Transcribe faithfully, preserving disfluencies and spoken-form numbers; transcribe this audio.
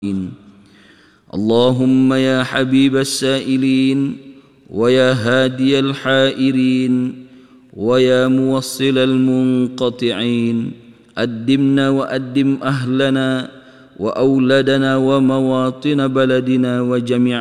اللهم يا حبيب السائلين ويا هادي الحائرين ويا موصل المنقطعين، أدمنا وأدم أهلنا وأولادنا ومواطن بلدنا وجميع